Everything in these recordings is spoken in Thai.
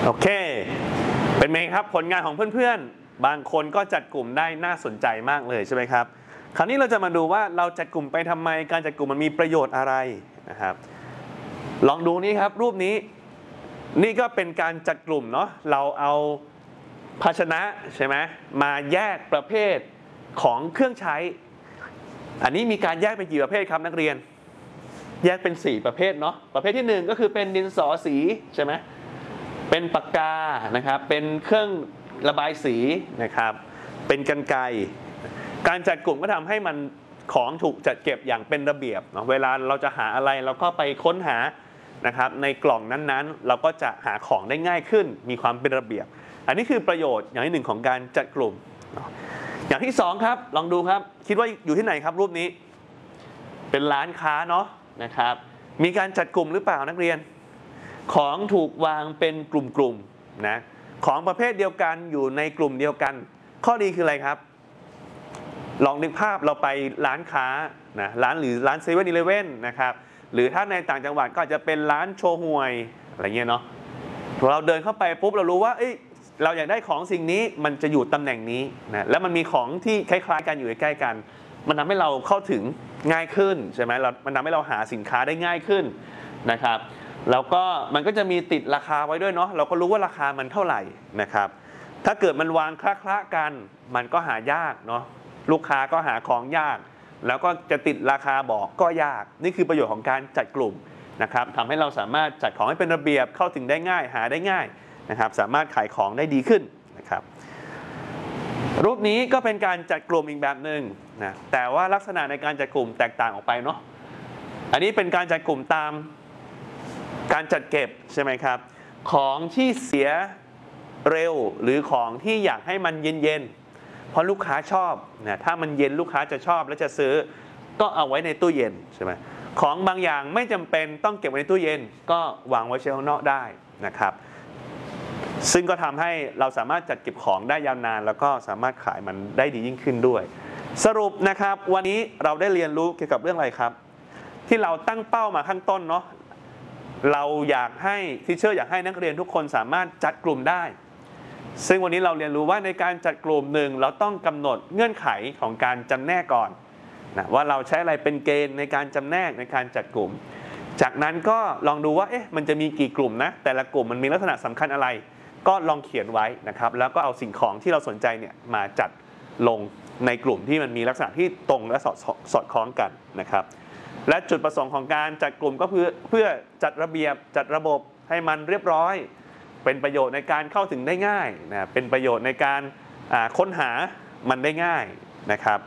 โอเคเป็นไงครับผลงานของเพื่อนๆบางคนก็จัดกลุ่มได้น่าสนใจมากเลยใช่ไหมครับคราวนี้เราจะมาดูว่าเราจัดกลุ่มไปทำไมการจัดกลุ่มมันมีประโยชน์อะไรนะครับลองดูนี่ครับรูปนี้นี่ก็เป็นการจัดกลุ่มเนาะเราเอาภาชนะใช่ไหมมาแยกประเภทของเครื่องใช้อันนี้มีการแยกเป็นกี่ประเภทครับนักเรียนแยกเป็น4ประเภทเนาะประเภทที่1ก็คือเป็นดินสอสีใช่ไหมเป็นปากกานะครับเป็นเครื่องระบายสีนะครับเป็นกรรไกรการจัดกลุ่มก็ทำให้มันของถูกจัดเก็บอย่างเป็นระเบียบเนาะเวลาเราจะหาอะไรเราก็ไปค้นหานะครับในกล่องนั้นๆเราก็จะหาของได้ง่ายขึ้นมีความเป็นระเบียบอันนี้คือประโยชน์อย่างที่1ของการจัดกลุ่มอย่างที่2ครับลองดูครับคิดว่าอยู่ที่ไหนครับรูปนี้เป็นร้านค้าเนาะนะครับมีการจัดกลุ่มหรือเปล่านักเรียนของถูกวางเป็นกลุ่มๆนะของประเภทเดียวกันอยู่ในกลุ่มเดียวกันข้อดีคืออะไรครับลองนึกภาพเราไปร้านค้านะร้านหรือร้าน7-Eleven นะครับหรือถ้าในต่างจังหวัดก็อาจจะเป็นร้านโชห่วยอะไรเงี้ยเนาะพอเราเดินเข้าไปปุ๊บเรารู้ว่าเราอยากได้ของสิ่งนี้มันจะอยู่ตำแหน่งนี้นะแล้วมันมีของที่คล้ายๆกันอยู่ใกล้ๆกันมันทำให้เราเข้าถึงง่ายขึ้นใช่ไหมมันทำให้เราหาสินค้าได้ง่ายขึ้นนะครับแล้วก็มันก็จะมีติดราคาไว้ด้วยเนาะเราก็รู้ว่าราคามันเท่าไหร่นะครับถ้าเกิดมันวางคละๆกันมันก็หายากเนาะลูกค้าก็หาของยากแล้วก็จะติดราคาบอกก็ยากนี่คือประโยชน์ของการจัดกลุ่มนะครับทำให้เราสามารถจัดของให้เป็นระเบียบเข้าถึงได้ง่ายหาได้ง่ายนะครับสามารถขายของได้ดีขึ้นนะครับรูปนี้ก็เป็นการจัดกลุ่มอีกแบบหนึ่งนะแต่ว่าลักษณะในการจัดกลุ่มแตกต่างออกไปเนาะอันนี้เป็นการจัดกลุ่มตามการจัดเก็บใช่ไหมครับของที่เสียเร็วหรือของที่อยากให้มันเย็นๆเพราะลูกค้าชอบนะถ้ามันเย็นลูกค้าจะชอบและจะซื้อก็เอาไว้ในตู้เย็นใช่ไหมของบางอย่างไม่จำเป็นต้องเก็บไว้ในตู้เย็นก็วางไว้เชลฟ์นอกได้นะครับซึ่งก็ทำให้เราสามารถจัดเก็บของได้ยาวนานแล้วก็สามารถขายมันได้ดียิ่งขึ้นด้วยสรุปนะครับวันนี้เราได้เรียนรู้เกี่ยวกับเรื่องอะไรครับที่เราตั้งเป้ามาข้างต้นเนาะเราอยากให้ทีเชอร์อยากให้นักเรียนทุกคนสามารถจัดกลุ่มได้ซึ่งวันนี้เราเรียนรู้ว่าในการจัดกลุ่มหนึ่งเราต้องกำหนดเงื่อนไขของการจำแนกก่อนนะว่าเราใช้อะไรเป็นเกณฑ์ในการจำแนกในการจัดกลุ่มจากนั้นก็ลองดูว่ามันจะมีกี่กลุ่มนะแต่ละกลุ่มมันมีลักษณะสำคัญอะไรก็ลองเขียนไว้นะครับแล้วก็เอาสิ่งของที่เราสนใจเนี่ยมาจัดลงในกลุ่มที่มันมีลักษณะที่ตรงและสอดคล้องกันนะครับและจุดประสงค์ของการจัดกลุ่มก็เพื่อจัดระเบียบจัดระบบให้มันเรียบร้อยเป็นประโยชน์ในการเข้าถึงได้ง่ายนะเป็นประโยชน์ในการค้นหามันได้ง่ายนะครับ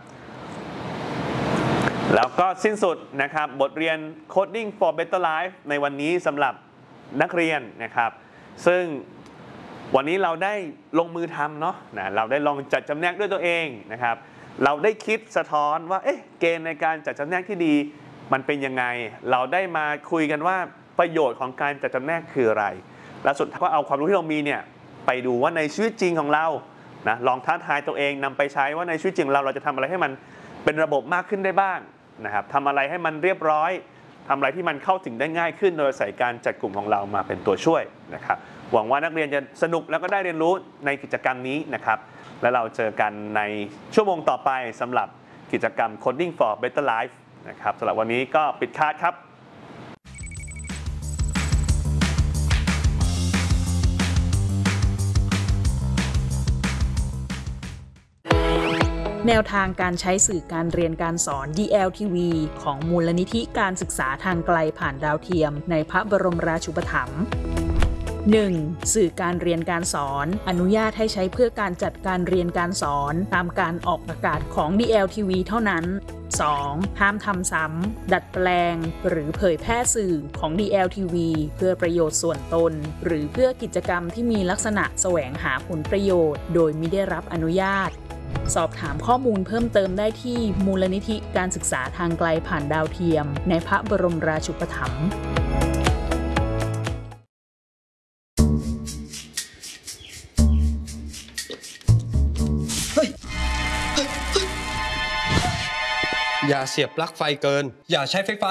แล้วก็สิ้นสุดนะครับบทเรียน Coding for Better Life ในวันนี้สำหรับนักเรียนนะครับซึ่งวันนี้เราได้ลงมือทำเนาะเราได้ลองจัดจำแนกด้วยตัวเองนะครับเราได้คิดสะท้อนว่าเกณฑ์ในการจัดจำแนกที่ดีมันเป็นยังไงเราได้มาคุยกันว่าประโยชน์ของการจัดจำแนกคืออะไรและสุดท้ายก็เอาความรู้ที่เรามีเนี่ยไปดูว่าในชีวิตจริงของเรานะลองท้าทายตัวเองนำไปใช้ว่าในชีวิตจริงเราจะทำอะไรให้มันเป็นระบบมากขึ้นได้บ้างนะครับทำอะไรให้มันเรียบร้อยทำอะไรที่มันเข้าถึงได้ง่ายขึ้นโดยใส่การจัดกลุ่มของเรามาเป็นตัวช่วยนะครับหวังว่านักเรียนจะสนุกแล้วก็ได้เรียนรู้ในกิจกรรมนี้นะครับและเราเจอกันในชั่วโมงต่อไปสำหรับกิจกรรม Coding for Better Life นะครับสำหรับวันนี้ก็ปิดคาร์ดครับแนวทางการใช้สื่อการเรียนการสอน DLTV ของมูลนิธิการศึกษาทางไกลผ่านดาวเทียมในพระบรมราชูปถัมภ์ 1. สื่อการเรียนการสอนอนุญาตให้ใช้เพื่อการจัดการเรียนการสอนตามการออกอากาศของ DLTV เท่านั้น 2. ห้ามทำซ้ำดัดแปลงหรือเผยแพร่สื่อของ DLTV เพื่อประโยชน์ส่วนตนหรือเพื่อกิจกรรมที่มีลักษณะแสวงหาผลประโยชน์โดยมิได้รับอนุญาตสอบถามข้อมูลเพิ่มเติมได้ที่มูลนิธิการศึกษาทางไกลผ่านดาวเทียมในพระบรมราชูปถัมภ์อย่าเสียบปลั๊กไฟเกินอย่าใช้ไฟฟ้า